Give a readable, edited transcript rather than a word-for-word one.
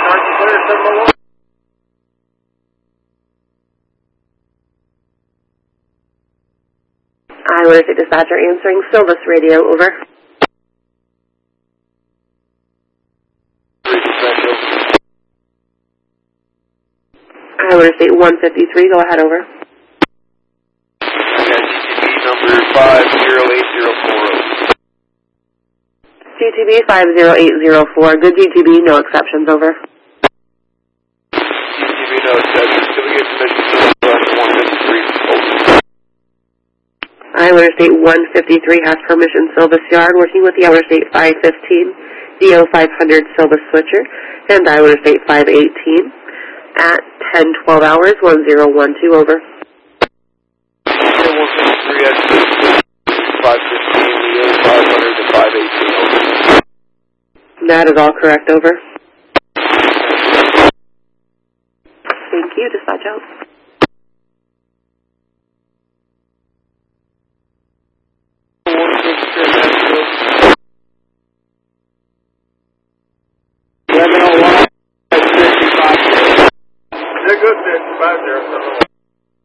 Iowa State Dispatcher answering Silvis Radio, over. Iowa State 153, go ahead, over. GTB number 50804. GTB 50804, good GTB, no exceptions, over. GTB no exceptions. Can we get permission to 153? Iowa State 153 has permission, Silvis Yard, working with the Iowa State 515, DO 500 Silvis Switcher, and Iowa State 518 at 10:12 hours, 1012, over. 153 at 515, DO 500 to 518, over. That is all correct, over. Thank you, dispatch out. They're good, 55 there.